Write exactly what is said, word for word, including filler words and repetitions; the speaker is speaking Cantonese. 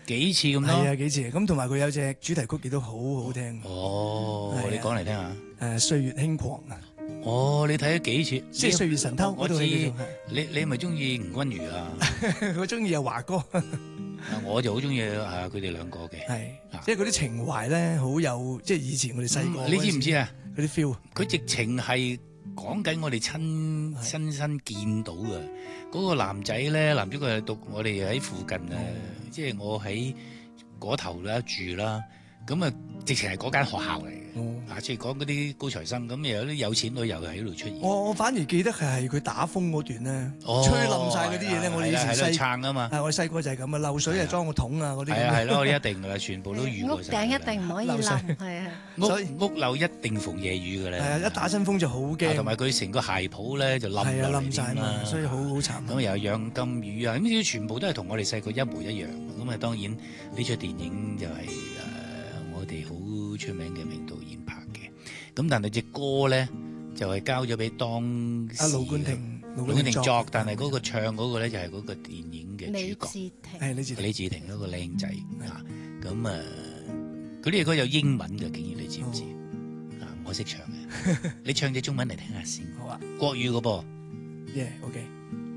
幾次咁多？ 係啊，幾次。咁同埋佢有隻主題曲亦都好好聽。 哦， 係啊你講嚟聽下。 誒，歲月輕狂啊！ 哦，你睇咗幾次？ 即係歲月神偷我知。 嗰套戲叫做係你你係咪中意吳君如啊？ 我中意阿華哥。 我就好中意啊佢哋兩個嘅。 係， 啊即係嗰啲情懷咧，好有即係以前我哋細個。 你知唔知啊？ 嗰啲 feel。 佢直情係講緊我哋親親身見到嘅嗰個男仔咧，男主角係讀我哋喺附近啊，即係我喺嗰頭啦住啦，咁啊直情係嗰間學校嚟嘅。啊，即係講嗰啲高材生，咁又有啲有錢女又喺度出現。 我我反而記得係佢打風嗰段咧， 哦吹冧晒嗰啲嘢咧。我哋以前細撐啊嘛， 係我哋細個就係咁啊，漏水啊裝個桶啊嗰啲。 係啊係咯，一定噶啦，全部都遇過屋曬。 頂一定唔可以冧，係啊。 屋屋樓一定逢夜雨噶啦。 係啊，一打親風就好驚。 同埋佢成個鞋鋪咧就冧係啊， 落冧晒嘛，所以好好慘。 咁又有養金魚啊，咁呢啲全部都係同我哋細個一模一樣。咁啊，當然呢出電影就係誒我哋好出名嘅名導演拍嘅。咁但係隻歌咧就係交咗俾當時阿盧冠廷， 盧冠廷作，但係嗰個唱嗰個咧就係嗰個電影嘅李主角。 治廷係李治廷， 李治廷嗰個靚仔啊。咁啊，佢呢隻歌有英文嘅，竟然你知唔知？啊，我識唱嘅，你唱隻中文嚟聽下先。 好啊， 國語嘅噃。 Yeah，OK。